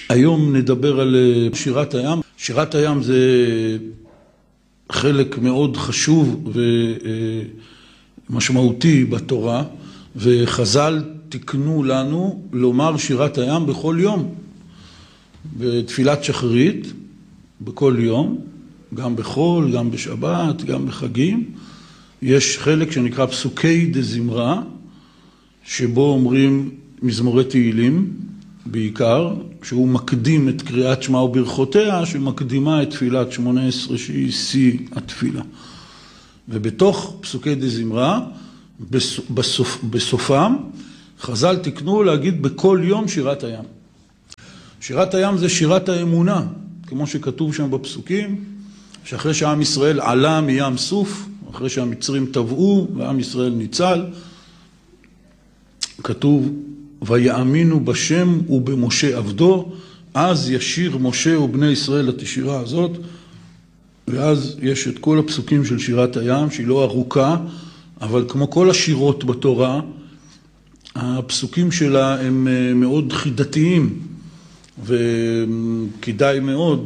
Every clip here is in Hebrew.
היום נדבר על שירת הים. שירת הים זה חלק מאוד חשוב ומשמעותי בתורה, וחז"ל תיקנו לנו לומר שירת הים בכל יום. בתפילת שחרית, בכל יום, גם בחול, גם בשבת, גם בחגים. יש חלק שנקרא פסוקי דזמרה, שבו אומרים מזמורי תהילים בעיקר, שהוא מקדים את קריאת שמע וברכותיה, שמקדימה את תפילת 18 שהיא שיא התפילה. ובתוך פסוקי דזמרה, בסופם, חז"ל תיקנו להגיד בכל יום שירת הים. שירת הים זה שירת האמונה, כמו שכתוב שם בפסוקים, שאחרי שעם ישראל עלה מים סוף, אחרי שהמצרים טבעו ועם ישראל ניצל, כתוב, ויאמינו בשם ובמשה עבדו, אז ישיר משה ובני ישראל את השירה הזאת, ואז יש את כל הפסוקים של שירת הים, שהיא לא ארוכה, אבל כמו כל השירות בתורה, הפסוקים שלה הם מאוד חידתיים, וכדאי מאוד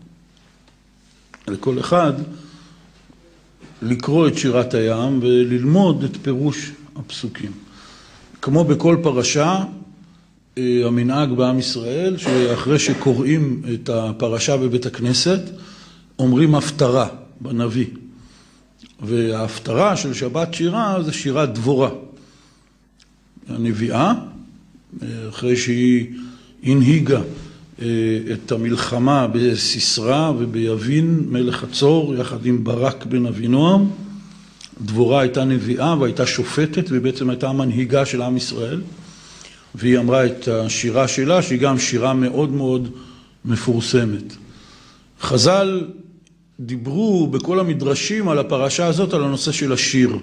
לכל אחד לקרוא את שירת הים וללמוד את פירוש הפסוקים. כמו בכל פרשה, המנהג בעם ישראל, שאחרי שקוראים את הפרשה בבית הכנסת, אומרים הפטרה בנביא. וההפטרה של שבת שירה זה שירת דבורה. הנביאה, אחרי שהיא הנהיגה את המלחמה בסיסרא וביבין מלך חצור, יחד עם ברק בן אבינועם, דבורה הייתה נביאה והייתה שופטת, ובעצם הייתה המנהיגה של עם ישראל, והיא אמרה את השירה שלה, שהיא גם שירה מאוד מאוד מפורסמת. חז"ל דיברו בכל המדרשים על הפרשה הזאת, על הנושא של השיר.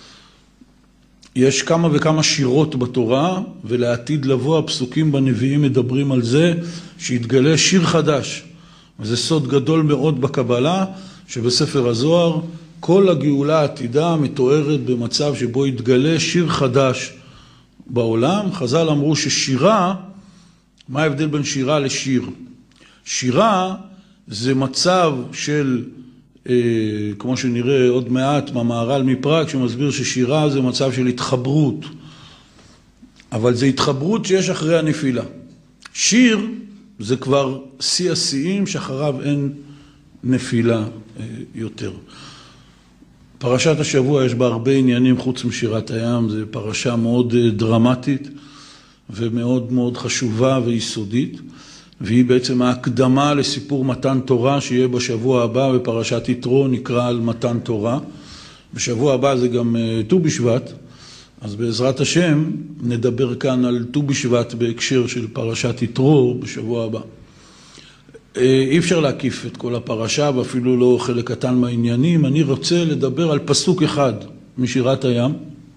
יש כמה וכמה שירות בתורה, ולעתיד לבוא הפסוקים בנביאים מדברים על זה, שיתגלה שיר חדש. וזה סוד גדול מאוד בקבלה, שבספר הזוהר, כל הגאולה העתידה מתוארת במצב שבו יתגלה שיר חדש בעולם. חז"ל אמרו ששירה, מה ההבדל בין שירה לשיר? שירה זה מצב של, כמו שנראה עוד מעט מהמהר"ל מפראג, שמסביר ששירה זה מצב של התחברות. אבל זה התחברות שיש אחרי הנפילה. שיר זה כבר שיא השיאים שאחריו אין נפילה יותר. פרשת השבוע יש בה הרבה עניינים חוץ משירת הים, זו פרשה מאוד דרמטית ומאוד מאוד חשובה ויסודית, והיא בעצם ההקדמה לסיפור מתן תורה שיהיה בשבוע הבא בפרשת יתרו, נקרא על מתן תורה. בשבוע הבא זה גם ט"ו בשבט, אז בעזרת השם נדבר כאן על ט"ו בשבט בהקשר של פרשת יתרו בשבוע הבא. אי אפשר להקיף את כל הפרשה ואפילו לא חלק קטן מהעניינים. אני רוצה לדבר על פסוק אחד משירת הים,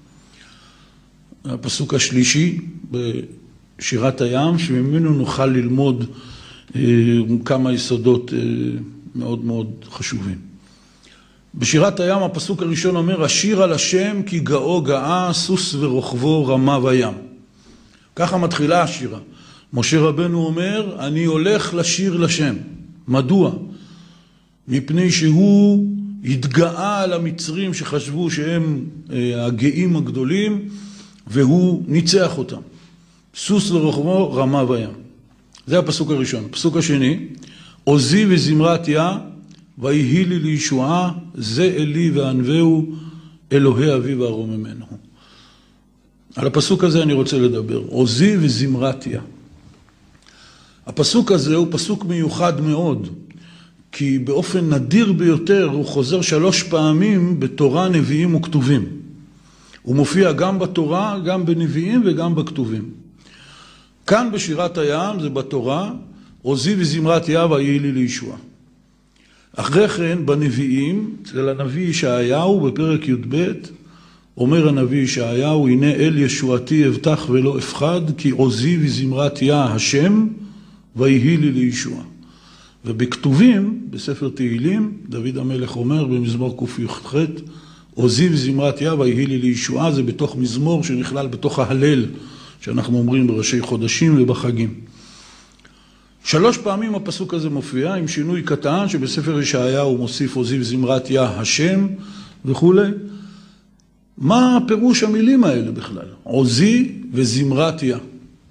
הפסוק השלישי בשירת הים, שממנו נוכל ללמוד כמה יסודות מאוד מאוד חשובים. בשירת הים הפסוק הראשון אומר, השיר על השם כי גאו גאה, סוס ורוכבו רמה בים. ככה מתחילה השירה. משה רבנו אומר, אני הולך לשיר לשם. מדוע? מפני שהוא התגאה על המצרים שחשבו שהם הגאים הגדולים, והוא ניצח אותם. סוס ורוכבו רמה בים. זה הפסוק הראשון. הפסוק השני, עוזי וזמרת יה, ויהי לי לישועה, זה אלי וענווהו, אלוהי אבי וארוממנו. על הפסוק הזה אני רוצה לדבר. עוזי וזמרת יה. הפסוק הזה הוא פסוק מיוחד מאוד, כי באופן נדיר ביותר הוא חוזר 3 פעמים בתורה, נביאים וכתובים. הוא מופיע גם בתורה, גם בנביאים וגם בכתובים. כאן בשירת הים זה בתורה, עוזי וזמרת יה ויהי לי לישועה. אחרי כן בנביאים, אצל הנביא ישעיהו בפרק י"ב, אומר הנביא ישעיהו, הנה אל ישועתי אבטח ולא אפחד, כי עוזי וזמרת יה השם, ויהי לי לישועה. ובכתובים, בספר תהילים, דוד המלך אומר במזמור ק"ח, עוזי וזמרת יה ויהי לי לישועה, זה בתוך מזמור שנכלל בתוך ההלל, שאנחנו אומרים בראשי חודשים ובחגים. 3 פעמים הפסוק הזה מופיע, עם שינוי קטן, שבספר ישעיהו הוא מוסיף עוזי וזמרת יה השם וכו'. מה פירוש המילים האלה בכלל? עוזי וזמרת יה.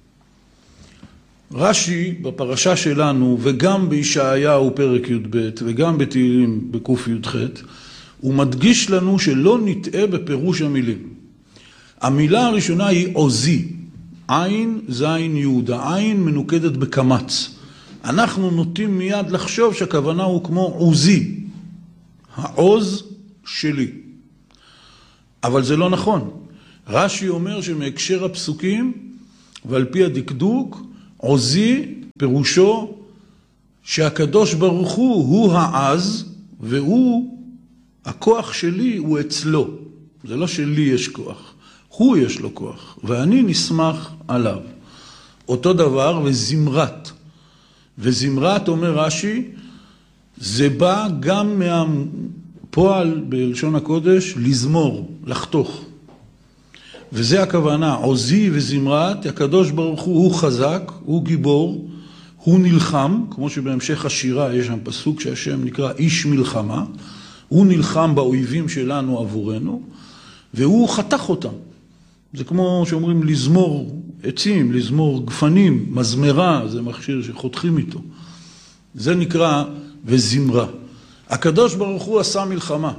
רש"י בפרשה שלנו, וגם בישעיהו פרק י"ב, וגם בתהילים בק"י"ח, הוא מדגיש לנו שלא נטעה בפירוש המילים. המילה הראשונה היא עוזי, עין זין יהודה, העין מנוקדת בקמץ. אנחנו נוטים מיד לחשוב שהכוונה הוא כמו עוזי, העוז שלי. אבל זה לא נכון. רש"י אומר שמהקשר הפסוקים, ועל פי הדקדוק, עוזי פירושו שהקדוש ברוך הוא העז, והוא, הכוח שלי הוא אצלו. זה לא שלי יש כוח, הוא יש לו כוח, ואני נסמך עליו. אותו דבר וזמרת. וזמרת, אומר רש"י, זה בא גם מהפועל בלשון הקודש, לזמור, לחתוך. וזה הכוונה, עוזי וזמרת, הקדוש ברוך הוא חזק, הוא גיבור, הוא נלחם, כמו שבהמשך השירה יש שם פסוק שהשם נקרא איש מלחמה, הוא נלחם באויבים שלנו עבורנו, והוא חתך אותם. זה כמו שאומרים לזמור עצים, לזמור גפנים, מזמרה, זה מכשיר שחותכים איתו. זה נקרא וזמרה. הקדוש ברוך הוא עשה מלחמה.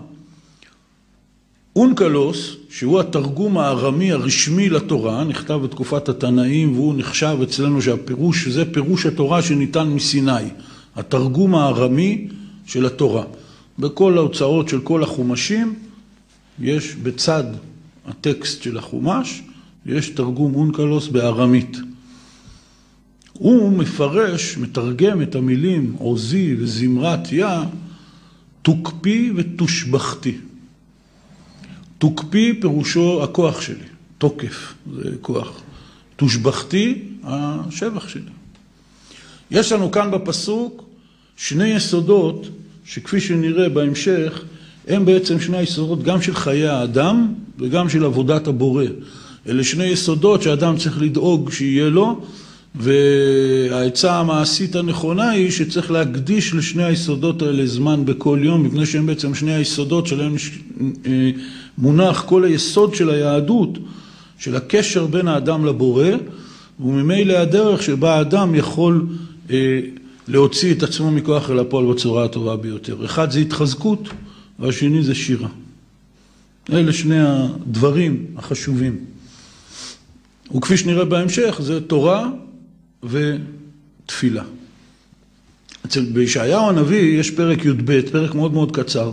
אונקלוס, שהוא התרגום הארמי הרשמי לתורה, נכתב בתקופת התנאים, והוא נחשב אצלנו שהפירוש, זה פירוש התורה שניתן מסיני, התרגום הארמי של התורה. בכל ההוצאות של כל החומשים, יש בצד הטקסט של החומש, יש תרגום אונקלוס בארמית. הוא מפרש, מתרגם את המילים עוזי וזמרת יה, תוקפי ותושבחתי. תוקפי פירושו הכוח שלי, תוקף, זה כוח. תושבחתי, השבח שלי. יש לנו כאן בפסוק 2 יסודות, שכפי שנראה בהמשך, הם בעצם 2 יסודות גם של חיי האדם וגם של עבודת הבורא. אלה 2 יסודות שהאדם צריך לדאוג שיהיה לו, והעצה המעשית הנכונה היא שצריך להקדיש ל2 היסודות האלה זמן בכל יום, מפני שהם בעצם 2 היסודות שלהם מונח כל היסוד של היהדות, של הקשר בין האדם לבורא, וממילא הדרך שבה האדם יכול להוציא את עצמו מכוח אל הפועל בצורה הטובה ביותר. אחד זה התחזקות, והשני זה שירה. אלה 2 הדברים החשובים. וכפי שנראה בהמשך, זה תורה ותפילה. בישעיהו הנביא יש פרק י"ב, פרק מאוד מאוד קצר,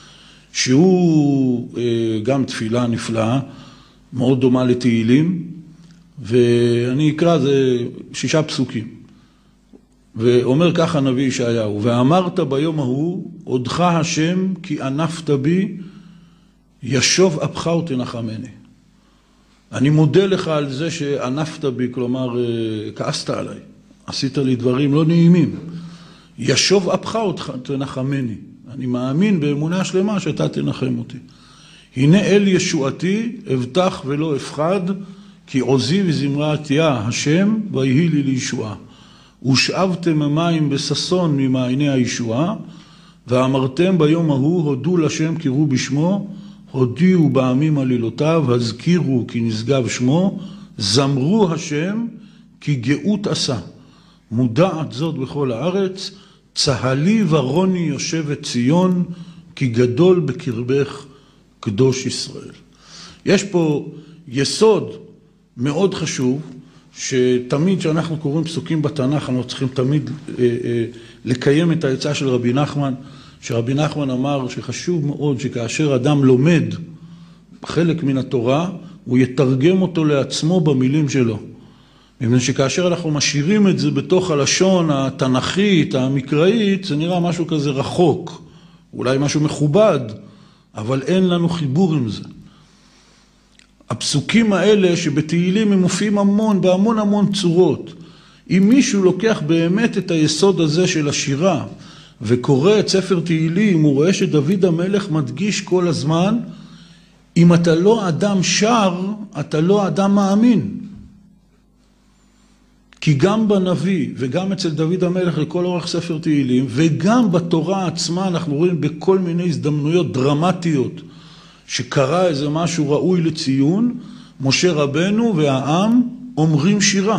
שהוא גם תפילה נפלאה, מאוד דומה לתהילים, ואני אקרא, זה 6 פסוקים. ואומר ככה הנביא ישעיהו, ואמרת ביום ההוא, עודך השם כי ענפת בי, ישוב אפך ותנחמני. אני מודה לך על זה שענפת בי, כלומר, כעסת עליי. עשית לי דברים לא נעימים. ישוב אפך ותנחמני. אני מאמין באמונה שלמה שאתה תנחם אותי. הנה אל ישועתי, אבטח ולא אפחד, כי עוזי וזמרת יה השם, ויהי לי לישועה. ושאבתם המים בססון ממעייני הישועה, ואמרתם ביום ההוא, הודו לשם קראו בשמו, הודיעו בעמים עלילותיו, הזכירו כי נשגב שמו, זמרו השם כי גאות עשה. מודעת זאת בכל הארץ, צהלי ורוני יושבת ציון, כי גדול בקרבך קדוש ישראל. יש פה יסוד מאוד חשוב, שתמיד כשאנחנו קוראים פסוקים בתנ"ך, אנחנו צריכים תמיד לקיים את העצה של רבי נחמן, שרבי נחמן אמר שחשוב מאוד שכאשר אדם לומד חלק מן התורה, הוא יתרגם אותו לעצמו במילים שלו. מפני שכאשר אנחנו משאירים את זה בתוך הלשון התנ"כית, המקראית, זה נראה משהו כזה רחוק, אולי משהו מכובד, אבל אין לנו חיבור עם זה. הפסוקים האלה שבתהילים הם מופיעים בהמון המון צורות. אם מישהו לוקח באמת את היסוד הזה של השירה, וקורא את ספר תהילים, הוא רואה שדוד המלך מדגיש כל הזמן, אם אתה לא אדם שר, אתה לא אדם מאמין. כי גם בנביא וגם אצל דוד המלך לכל אורך ספר תהילים, וגם בתורה עצמה אנחנו רואים בכל מיני הזדמנויות דרמטיות, שקרה איזה משהו ראוי לציון, משה רבנו והעם אומרים שירה.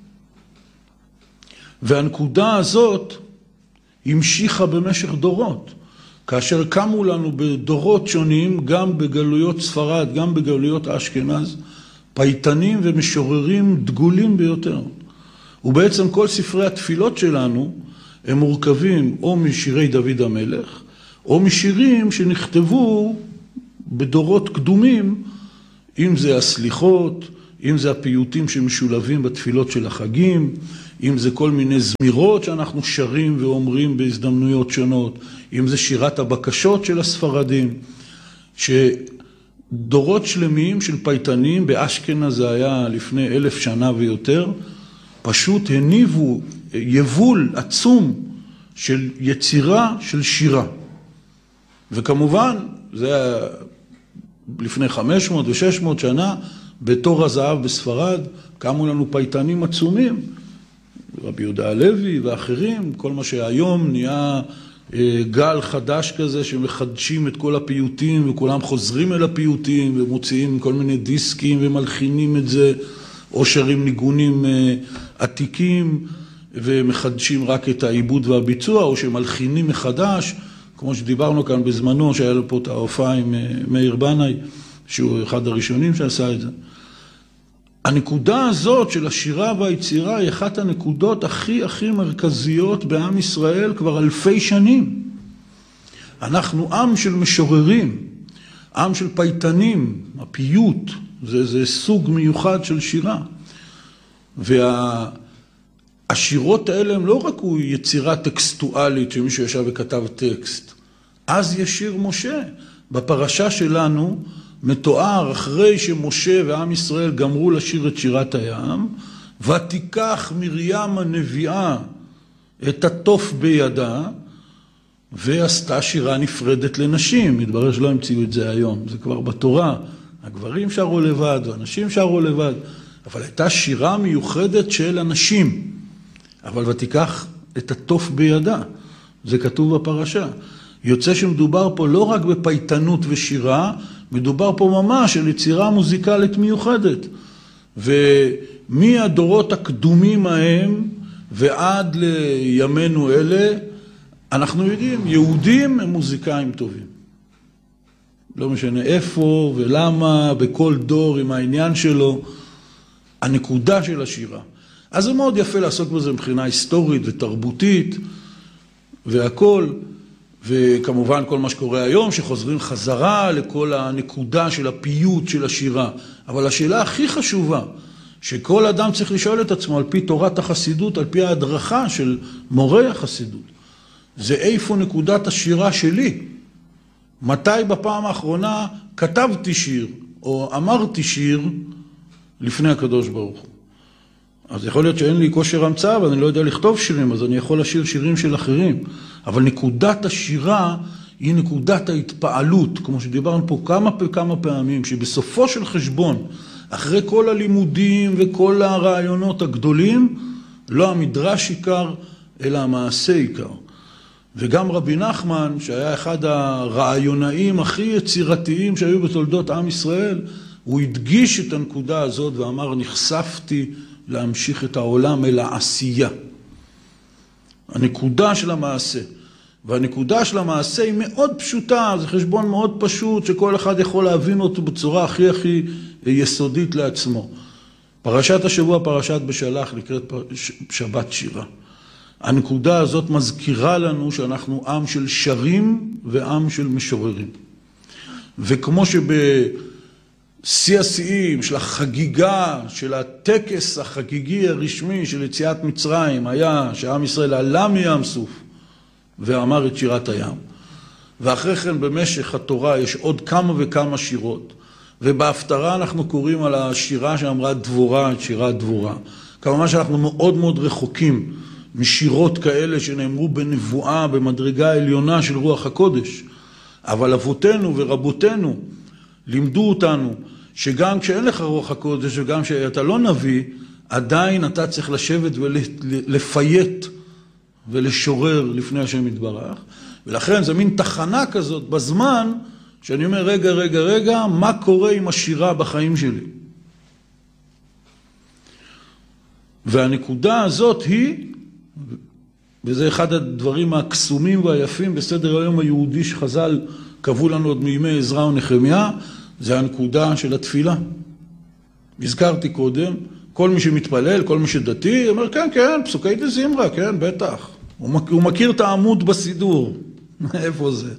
והנקודה הזאת המשיכה במשך דורות. כאשר קמו לנו בדורות שונים, גם בגלויות ספרד, גם בגלויות אשכנז, פייטנים ומשוררים דגולים ביותר. ובעצם כל ספרי התפילות שלנו הם מורכבים או משירי דוד המלך, או משירים שנכתבו בדורות קדומים, אם זה הסליחות, אם זה הפיוטים שמשולבים בתפילות של החגים, אם זה כל מיני זמירות שאנחנו שרים ואומרים בהזדמנויות שונות, אם זה שירת הבקשות של הספרדים, שדורות שלמים של פייטנים, באשכנז זה היה לפני 1000 שנה ויותר, פשוט הניבו יבול עצום של יצירה של שירה. וכמובן, זה היה לפני 500 ו-600 שנה, בתור הזהב בספרד, קמו לנו פייטנים עצומים, רבי יהודה הלוי ואחרים, כל מה שהיום נהיה גל חדש כזה שמחדשים את כל הפיוטים וכולם חוזרים אל הפיוטים ומוציאים כל מיני דיסקים ומלחינים את זה, או שרים ניגונים עתיקים ומחדשים רק את העיבוד והביצוע, או שמלחינים מחדש, כמו שדיברנו כאן בזמנו, שהיה לו פה את ההופעה עם מאיר בנאי, שהוא אחד הראשונים שעשה את זה. הנקודה הזאת של השירה והיצירה היא אחת הנקודות הכי מרכזיות בעם ישראל כבר 1000 שנים. אנחנו עם של משוררים, עם של פייטנים, הפיוט, זה סוג מיוחד של שירה. והשירות האלה הם לא רק יצירה טקסטואלית שמישהו ישב וכתב טקסט. אז יש שיר משה. בפרשה שלנו מתואר אחרי שמשה ועם ישראל גמרו לשיר את שירת הים, ותיקח מרים הנביאה את התוף בידה, ועשתה שירה נפרדת לנשים. מתברר שלא המציאו את זה היום, זה כבר בתורה. הגברים שרו לבד, והנשים שרו לבד, אבל הייתה שירה מיוחדת של אנשים. אבל ותיקח את התוף בידה, זה כתוב בפרשה. יוצא שמדובר פה לא רק בפייטנות ושירה, מדובר פה ממש על יצירה מוזיקלית מיוחדת. ומהדורות הקדומים ההם ועד לימינו אלה, אנחנו יודעים, יהודים הם מוזיקאים טובים. לא משנה איפה ולמה, בכל דור עם העניין שלו, הנקודה של השירה. אז זה מאוד יפה לעסוק בזה מבחינה היסטורית ותרבותית והכל, וכמובן כל מה שקורה היום, שחוזרים חזרה לכל הנקודה של הפיוט של השירה. אבל השאלה הכי חשובה, שכל אדם צריך לשאול את עצמו על פי תורת החסידות, על פי ההדרכה של מורי החסידות, זה איפה נקודת השירה שלי. מתי בפעם האחרונה כתבתי שיר, או אמרתי שיר לפני הקדוש ברוך הוא. אז יכול להיות שאין לי כושר המצאה, ואני לא יודע לכתוב שירים, אז אני יכול לשיר שירים של אחרים. אבל נקודת השירה היא נקודת ההתפעלות, כמו שדיברנו פה כמה פעמים, שבסופו של חשבון, אחרי כל הלימודים וכל הרעיונות הגדולים, לא המדרש עיקר, אלא המעשה עיקר. וגם רבי נחמן, שהיה אחד הרעיונאים הכי יצירתיים שהיו בתולדות עם ישראל, הוא הדגיש את הנקודה הזאת ואמר, נחשפתי להמשיך את העולם אל העשייה. הנקודה של המעשה. והנקודה של המעשה היא מאוד פשוטה, זה חשבון מאוד פשוט שכל אחד יכול להבין אותו בצורה הכי יסודית לעצמו. פרשת השבוע, פרשת בשלח, נקראת שבת שירה. הנקודה הזאת מזכירה לנו שאנחנו עם של שרים ועם של משוררים. וכמו שיא השיאים של החגיגה, של הטקס החגיגי הרשמי של יציאת מצרים, היה שעם ישראל עלה מים סוף ואמר את שירת הים. ואחרי כן במשך התורה יש עוד כמה וכמה שירות, ובהפטרה אנחנו קוראים על השירה שאמרה דבורה, את שירת דבורה. כמובן שאנחנו מאוד מאוד רחוקים משירות כאלה שנאמרו בנבואה, במדרגה העליונה של רוח הקודש. אבל אבותינו ורבותינו לימדו אותנו שגם כשאין לך רוח הקודש וגם כשאתה לא נביא, עדיין אתה צריך לשבת ולפייט ולשורר לפני השם יתברך, ולכן זה מין תחנה כזאת בזמן, שאני אומר, רגע, מה קורה עם השירה בחיים שלי? והנקודה הזאת היא, וזה אחד הדברים הקסומים והיפים בסדר היום היהודי שחז"ל קבעו לנו עוד מימי עזרא ונחמיה, זה הנקודה של התפילה. הזכרתי קודם, כל מי שמתפלל, כל מי שדתי, אומר, כן, פסוקי דזמרה, כן, בטח. הוא מכיר את העמוד בסידור. איפה זה?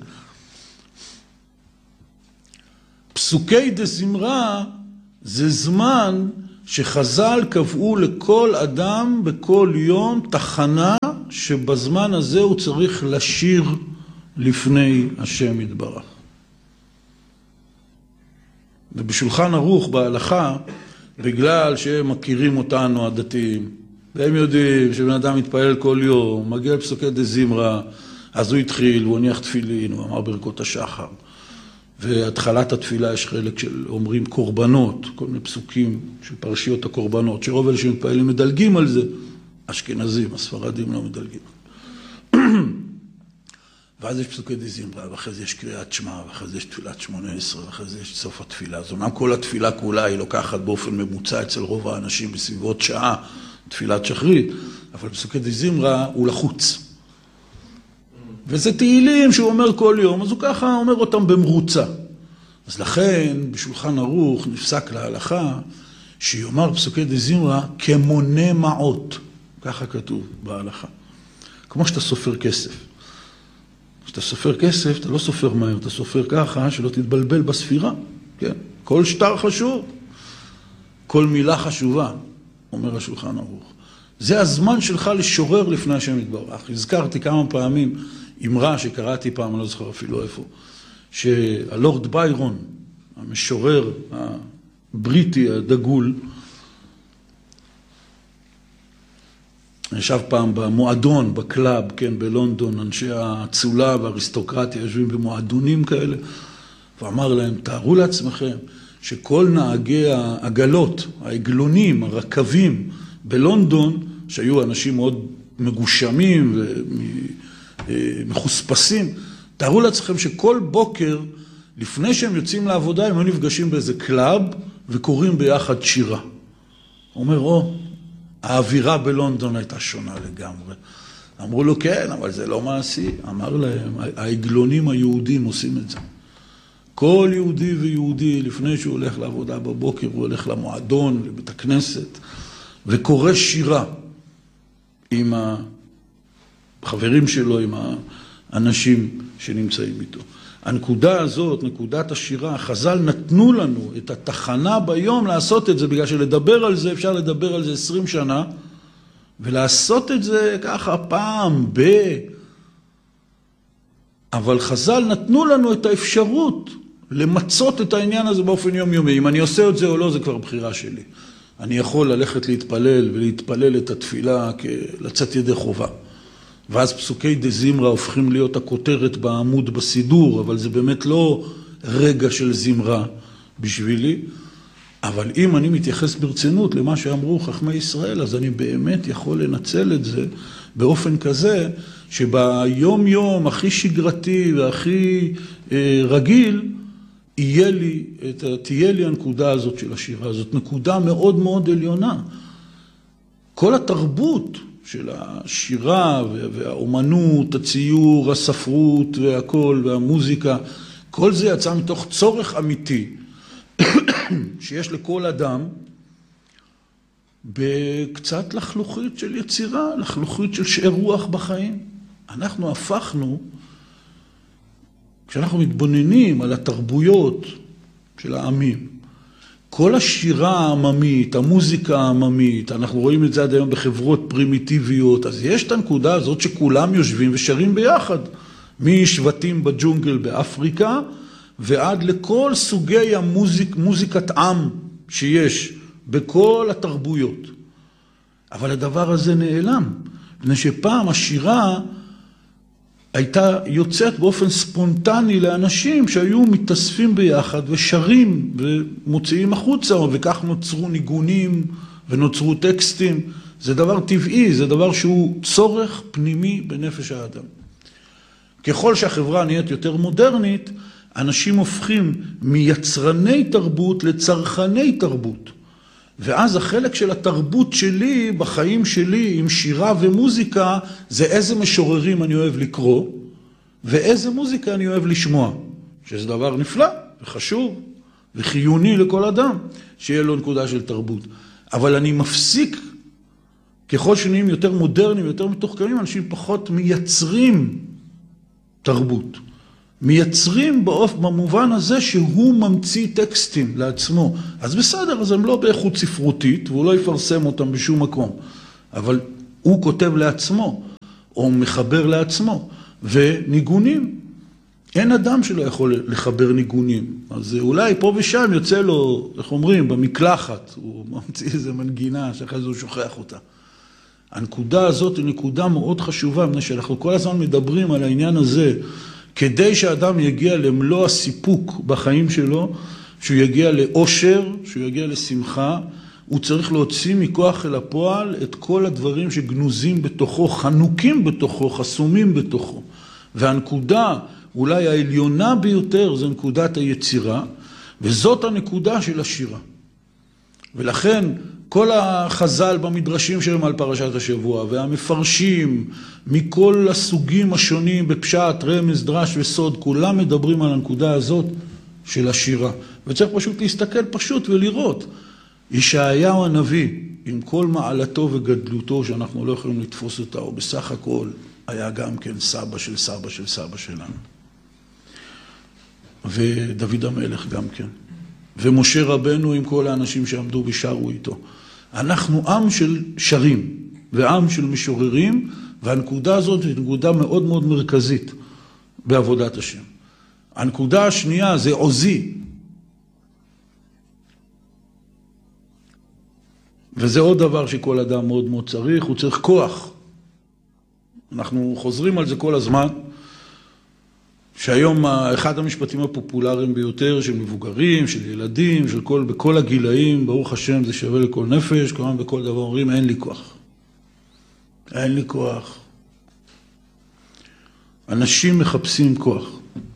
פסוקי דזמרה זה זמן שחז"ל קבעו לכל אדם בכל יום תחנה שבזמן הזה הוא צריך לשיר לפני השם יתברך. ובשולחן ערוך בהלכה, בגלל שהם מכירים אותנו הדתיים, והם יודעים שבן אדם מתפלל כל יום, מגיע לפסוקי דזמרה, אז הוא התחיל, הוא הניח תפילין, הוא אמר ברכות השחר. והתחלת התפילה יש חלק של אומרים קורבנות, כל מיני פסוקים של פרשיות הקורבנות, שרוב אלה שמתפעלים מדלגים על זה, אשכנזים, הספרדים לא מדלגים. ואז יש פסוקי דזמרה, ואחרי זה יש קריאת שמע, ואחרי זה יש תפילת 18, ואחרי זה יש סוף התפילה. אז אומנם כל התפילה כולה היא לוקחת באופן ממוצע אצל רוב האנשים בסביבות שעה, תפילת שחרית, אבל פסוקי דזמרה הוא לחוץ. וזה תהילים שהוא אומר כל יום, אז הוא ככה אומר אותם במרוצה. אז לכן בשולחן ערוך נפסק להלכה שיאמר פסוקי דזמרה כמונה מעות. ככה כתוב בהלכה. כמו שאתה סופר כסף. כשאתה סופר כסף, אתה לא סופר מהר, אתה סופר ככה שלא תתבלבל בספירה. כן? כל שטר חשוב, כל מילה חשובה, אומר השולחן ערוך. זה הזמן שלך לשורר לפני השם יתברך. הזכרתי כמה פעמים אמרה שקראתי פעם, אני לא זוכר אפילו איפה, שהלורד ביירון, המשורר הבריטי הדגול, ישב פעם במועדון, בקלאב, כן, בלונדון, אנשי האצולה והאריסטוקרטיה יושבים במועדונים כאלה, ואמר להם, תארו לעצמכם שכל נהגי העגלות, העגלונים, הרכבים בלונדון, שהיו אנשים מאוד מגושמים ומחוספסים, תארו לעצמכם שכל בוקר, לפני שהם יוצאים לעבודה, הם היו נפגשים באיזה קלאב וקוראים ביחד שירה. הוא אומר, האווירה בלונדון הייתה שונה לגמרי. אמרו לו, כן, אבל זה לא מעשי. אמר להם, העגלונים היהודים עושים את זה. כל יהודי ויהודי, לפני שהוא הולך לעבודה בבוקר, הוא הולך למועדון, לבית הכנסת, וקורא שירה עם החברים שלו, עם האנשים שנמצאים איתו. הנקודה הזאת, נקודת השירה, חז"ל נתנו לנו את התחנה ביום לעשות את זה, בגלל שלדבר על זה, אפשר לדבר על זה 20 שנה, ולעשות את זה ככה פעם, אבל חז"ל נתנו לנו את האפשרות למצות את העניין הזה באופן יומיומי. אם אני עושה את זה או לא, זה כבר בחירה שלי. אני יכול ללכת להתפלל ולהתפלל את התפילה לצאת ידי חובה. ואז פסוקי דזמרה הופכים להיות הכותרת בעמוד בסידור, אבל זה באמת לא רגע של זמרה בשבילי. אבל אם אני מתייחס ברצינות למה שאמרו חכמי ישראל, אז אני באמת יכול לנצל את זה באופן כזה, שביום יום הכי שגרתי והכי רגיל, תהיה לי הנקודה הזאת של השירה. זאת נקודה מאוד מאוד עליונה. כל התרבות של השירה והאומנות, הציור, הספרות והכל והמוזיקה, כל זה יצא מתוך צורך אמיתי שיש לכל אדם בקצת לחלוכית של יצירה, לחלוכית של שאר רוח בחיים. אנחנו הפכנו, כשאנחנו מתבוננים על התרבויות של העמים, כל השירה העממית, המוזיקה העממית, אנחנו רואים את זה עד היום בחברות פרימיטיביות, אז יש את הנקודה הזאת שכולם יושבים ושרים ביחד, משבטים בג'ונגל באפריקה, ועד לכל סוגי מוזיקת עם שיש בכל התרבויות. אבל הדבר הזה נעלם, מפני שפעם השירה הייתה יוצאת באופן ספונטני לאנשים שהיו מתאספים ביחד ושרים ומוציאים החוצה, וכך נוצרו ניגונים ונוצרו טקסטים. זה דבר טבעי, זה דבר שהוא צורך פנימי בנפש האדם. ככל שהחברה נהיית יותר מודרנית, אנשים הופכים מיצרני תרבות לצרכני תרבות. ואז החלק של התרבות שלי, בחיים שלי, עם שירה ומוזיקה, זה איזה משוררים אני אוהב לקרוא, ואיזה מוזיקה אני אוהב לשמוע. שזה דבר נפלא וחשוב וחיוני לכל אדם, שיהיה לו נקודה של תרבות. אבל אני מפסיק, ככל שנהיים יותר מודרניים, יותר מתוחכמים, אנשים פחות מייצרים תרבות. מייצרים במובן הזה שהוא ממציא טקסטים לעצמו. אז בסדר, אז הם לא באיכות ספרותית, והוא לא יפרסם אותם בשום מקום. אבל הוא כותב לעצמו, או מחבר לעצמו. וניגונים. אין אדם שלא יכול לחבר ניגונים. אז אולי פה ושם יוצא לו, איך אומרים, במקלחת. הוא ממציא איזו מנגינה, שאחרי זה הוא שוכח אותה. הנקודה הזאת היא נקודה מאוד חשובה, מפני שאנחנו כל הזמן מדברים על העניין הזה, כדי שאדם יגיע למלוא הסיפוק בחיים שלו, שהוא יגיע לאושר, שהוא יגיע לשמחה, הוא צריך להוציא מכוח אל הפועל את כל הדברים שגנוזים בתוכו, חנוקים בתוכו, חסומים בתוכו. והנקודה אולי העליונה ביותר זה נקודת היצירה, וזאת הנקודה של השירה. ולכן כל החז"ל במדרשים שלהם על פרשת השבוע, והמפרשים מכל הסוגים השונים בפשט, רמז, דרש וסוד, כולם מדברים על הנקודה הזאת של השירה. וצריך פשוט להסתכל פשוט ולראות. ישעיהו הנביא, עם כל מעלתו וגדלותו שאנחנו לא יכולים לתפוס אותה, או בסך הכל היה גם כן סבא של סבא של סבא שלנו. ודוד המלך גם כן. ומשה רבנו עם כל האנשים שעמדו ושרו איתו. אנחנו עם של שרים ועם של משוררים, והנקודה הזאת היא נקודה מאוד מאוד מרכזית בעבודת השם. הנקודה השנייה זה עוזי. וזה עוד דבר שכל אדם מאוד מאוד צריך, הוא צריך כוח. אנחנו חוזרים על זה כל הזמן, שהיום אחד המשפטים הפופולריים ביותר של מבוגרים, של ילדים, בכל הגילאים, ברוך השם זה שווה לכל נפש, כמובן בכל דבר אומרים אין לי כוח. אין לי כוח. אנשים מחפשים כוח.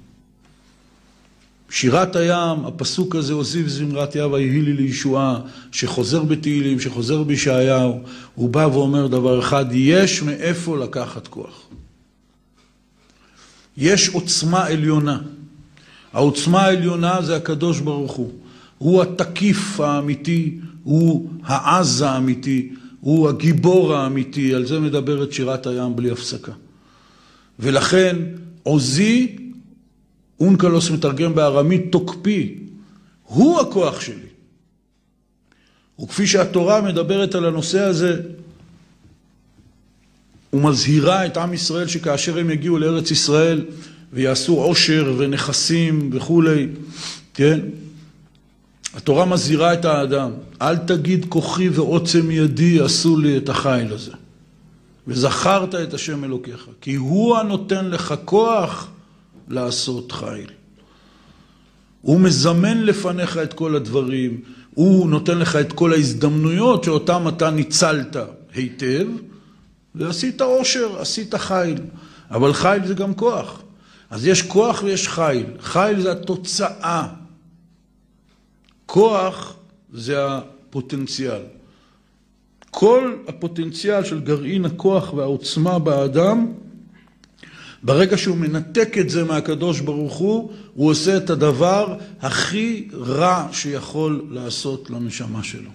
שירת הים, הפסוק הזה, עוזיב זמרת יה ויהי לי לישועה, שחוזר בתהילים, שחוזר בישעיהו, הוא בא ואומר דבר אחד, יש מאיפה לקחת כוח. יש עוצמה עליונה. העוצמה העליונה זה הקדוש ברוך הוא. הוא התקיף האמיתי, הוא העז האמיתי, הוא הגיבור האמיתי. על זה מדברת שירת הים בלי הפסקה. ולכן עוזי, אונקלוס מתרגם בארמית תוקפי, הוא הכוח שלי. וכפי שהתורה מדברת על הנושא הזה, ומזהירה את עם ישראל שכאשר הם יגיעו לארץ ישראל ויעשו עושר ונכסים וכו', כן? התורה מזהירה את האדם, אל תגיד כוחי ועוצם ידי עשו לי את החיל הזה. וזכרת את השם אלוקיך, כי הוא הנותן לך כוח לעשות חיל. הוא מזמן לפניך את כל הדברים, הוא נותן לך את כל ההזדמנויות שאותם אתה ניצלת היטב, ועשית עושר, עשית חיל. אבל חיל זה גם כוח. אז יש כוח ויש חיל. חיל זה התוצאה. כוח זה הפוטנציאל. כל הפוטנציאל של גרעין הכוח והעוצמה באדם, ברגע שהוא מנתק את זה מהקדוש ברוך הוא עושה את הדבר הכי רע שיכול לעשות לנשמה שלו.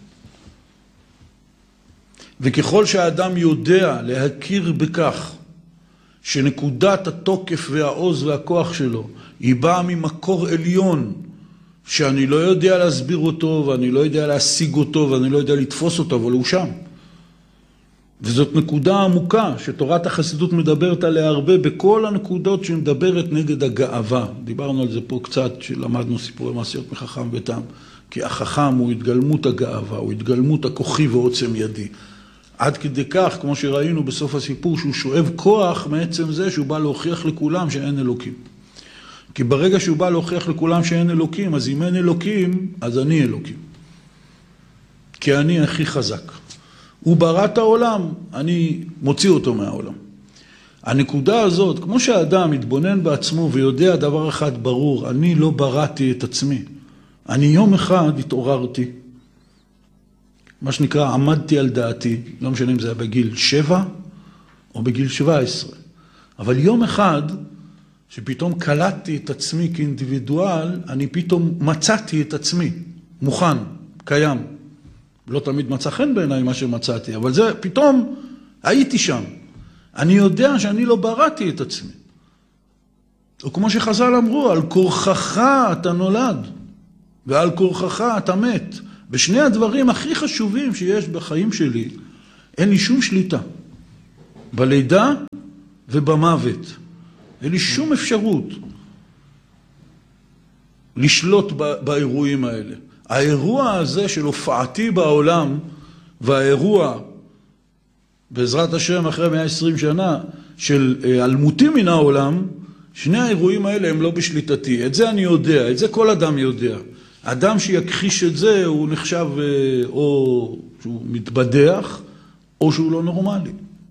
וככל שהאדם יודע להכיר בכך שנקודת התוקף והעוז והכוח שלו היא באה ממקור עליון שאני לא יודע להסביר אותו ואני לא יודע להשיג אותו ואני לא יודע לתפוס אותו, אבל הוא שם. וזאת נקודה עמוקה שתורת החסידות מדברת עליה הרבה בכל הנקודות שמדברת נגד הגאווה. דיברנו על זה פה קצת שלמדנו סיפורי מעשיות מחכם ותם, כי החכם הוא התגלמות הגאווה, הוא התגלמות הכוחי ועוצם ידי. עד כדי כך, כמו שראינו בסוף הסיפור, שהוא שואב כוח מעצם זה שהוא בא להוכיח לכולם שאין אלוקים. כי ברגע שהוא בא להוכיח לכולם שאין אלוקים, אז אם אין אלוקים, אז אני אלוקים. כי אני הכי חזק. הוא ברא את העולם, אני מוציא אותו מהעולם. הנקודה הזאת, כמו שהאדם מתבונן בעצמו ויודע דבר אחד ברור, אני לא בראתי את עצמי. אני יום אחד התעוררתי, מה שנקרא עמדתי על דעתי, לא משנה אם זה היה בגיל 7 או בגיל 17. אבל יום אחד שפתאום קלטתי את עצמי כאינדיבידואל, אני פתאום מצאתי את עצמי, מוכן, קיים. לא תמיד מצא חן בעיניי מה שמצאתי, אבל זה פתאום הייתי שם. אני יודע שאני לא בראתי את עצמי. או כמו שחז"ל אמרו, על כורחך אתה נולד, ועל כורחך אתה מת. בשני הדברים הכי חשובים שיש בחיים שלי, אין לי שום שליטה. בלידה ובמוות. אין לי שום אפשרות לשלוט באירועים האלה. האירוע הזה של הופעתי בעולם, והאירוע, בעזרת השם אחרי 120 שנה, של אלמותי מן העולם, שני האירועים האלה הם לא בשליטתי. את זה אני יודע, את זה כל אדם יודע. אדם שיכחיש את זה הוא נחשב או שהוא מתבדח, או שהוא לא נורמלי.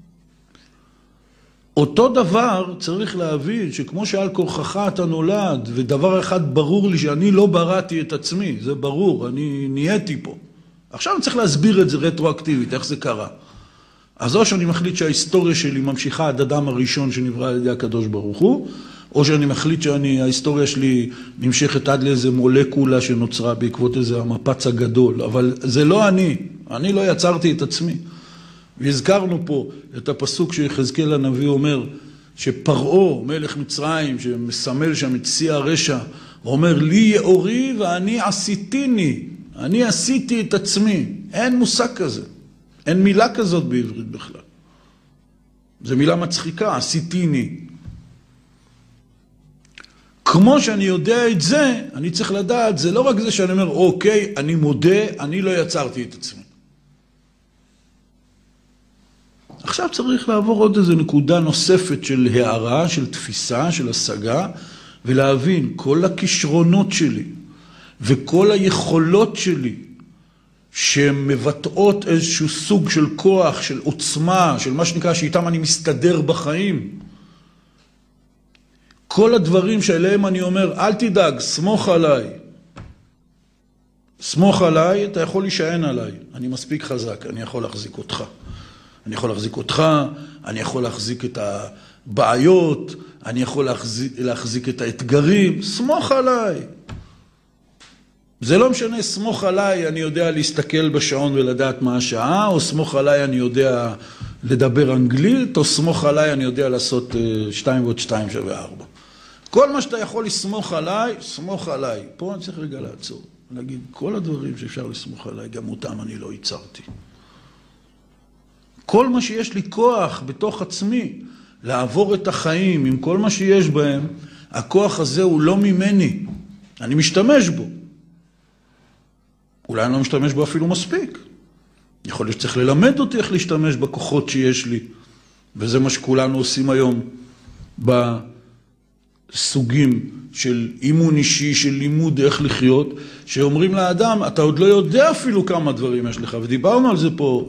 אותו דבר צריך להבין שכמו שעל כורחך אתה נולד, ודבר אחד ברור לי שאני לא בראתי את עצמי, זה ברור, אני נהייתי פה. עכשיו אני צריך להסביר את זה רטרואקטיבית, איך זה קרה. אז או שאני מחליט שההיסטוריה שלי ממשיכה עד אדם הראשון שנברא על ידי הקדוש ברוך הוא, או שאני מחליט שההיסטוריה שלי נמשכת עד לאיזה מולקולה שנוצרה בעקבות איזה המפץ הגדול, אבל זה לא אני לא יצרתי את עצמי. והזכרנו פה את הפסוק שיחזקאל הנביא אומר, שפרעה, מלך מצרים, שמסמל שם את שיא הרשע, אומר, לי יאורי ואני עשיתיני, אני עשיתי את עצמי. אין מושג כזה, אין מילה כזאת בעברית בכלל. זו מילה מצחיקה, עשיתיני. כמו שאני יודע את זה, אני צריך לדעת, זה לא רק זה שאני אומר, אוקיי, אני מודה, אני לא יצרתי את עצמי. עכשיו צריך לעבור עוד איזו נקודה נוספת של הערה, של תפיסה, של השגה, ולהבין כל הכישרונות שלי וכל היכולות שלי שמבטאות איזשהו סוג של כוח, של עוצמה, של מה שנקרא שאיתם אני מסתדר בחיים. כל הדברים שאליהם אני אומר, אל תדאג, סמוך עליי. סמוך עליי, אתה יכול להישען עליי. אני מספיק חזק, אני יכול להחזיק אותך. אני יכול להחזיק אותך, אני יכול להחזיק את הבעיות, אני יכול להחזיק את האתגרים, סמוך עליי. זה לא משנה, סמוך עליי, אני יודע להסתכל בשעון ולדעת מה השעה, או סמוך עליי, אני יודע לדבר אנגלית, או סמוך עליי, אני יודע לעשות 2 ועוד 2 שווה 4. כל מה שאתה יכול לסמוך עליי, סמוך עליי. פה אני צריך רגע לעצור, להגיד, כל הדברים שאפשר לסמוך עליי, גם אותם אני לא ייצרתי. כל מה שיש לי כוח בתוך עצמי, לעבור את החיים עם כל מה שיש בהם, הכוח הזה הוא לא ממני. אני משתמש בו. אולי אני לא משתמש בו אפילו מספיק. יכול להיות שצריך ללמד אותי איך להשתמש בכוחות שיש לי. וזה מה שכולנו עושים היום בסוגים של אימון אישי, של לימוד איך לחיות, שאומרים לאדם, אתה עוד לא יודע אפילו כמה דברים יש לך. ודיברנו על זה פה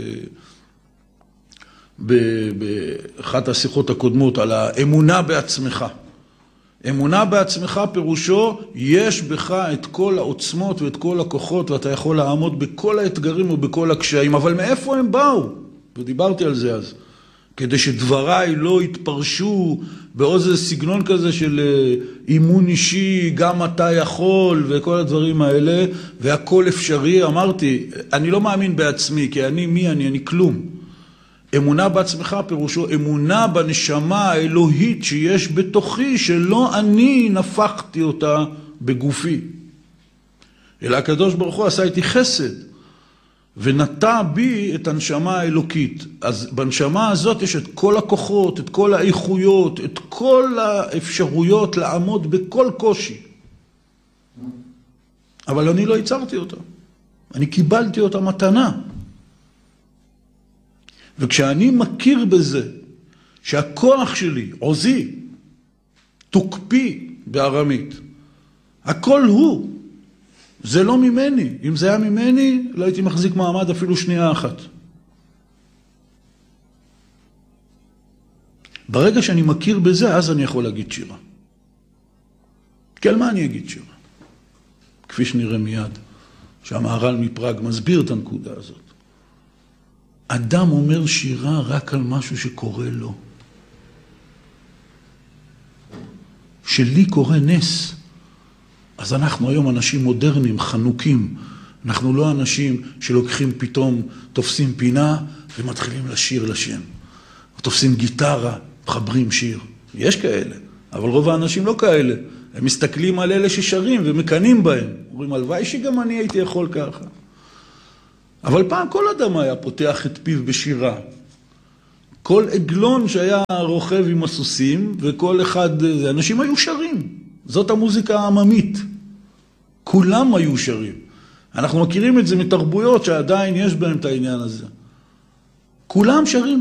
באחת השיחות הקודמות, על האמונה בעצמך. אמונה בעצמך פירושו, יש בך את כל העוצמות ואת כל הכוחות, ואתה יכול לעמוד בכל האתגרים ובכל הקשיים, אבל מאיפה הם באו? ודיברתי על זה אז. כדי שדבריי לא יתפרשו באיזה סגנון כזה של אימון אישי, גם אתה יכול וכל הדברים האלה, והכל אפשרי. אמרתי, אני לא מאמין בעצמי, כי אני מי אני כלום. אמונה בעצמך פירושו אמונה בנשמה האלוהית שיש בתוכי, שלא אני נפחתי אותה בגופי. אלא הקדוש ברוך הוא עשה איתי חסד, ונטע בי את הנשמה האלוקית. אז בנשמה הזאת יש את כל הכוחות, את כל האיכויות, את כל האפשרויות לעמוד בכל קושי. אבל אני לא ייצרתי אותה. אני קיבלתי אותה מתנה. וכשאני מכיר בזה שהכוח שלי, עוזי, תוקפי בארמית, הכל הוא, זה לא ממני. אם זה היה ממני, לא הייתי מחזיק מעמד אפילו שנייה אחת. ברגע שאני מכיר בזה, אז אני יכול להגיד שירה. כי על מה אני אגיד שירה? כפי שנראה מיד, שהמהר"ל מפראג מסביר את הנקודה הזאת. אדם אומר שירה רק על משהו שקורה לו. שלי קורה נס. אז אנחנו היום אנשים מודרניים, חנוקים. אנחנו לא אנשים שלוקחים פתאום, תופסים פינה ומתחילים לשיר לשם. תופסים גיטרה, מחברים שיר. יש כאלה, אבל רוב האנשים לא כאלה. הם מסתכלים על אלה ששרים ומקנים בהם. אומרים, הלוואי שגם אני הייתי יכול ככה. אבל פעם כל אדם היה פותח את פיו בשירה. כל עגלון שהיה רוכב עם הסוסים, וכל אחד, אנשים היו שרים. זאת המוזיקה העממית. כולם היו שרים. אנחנו מכירים את זה מתרבויות שעדיין יש בהם את העניין הזה. כולם שרים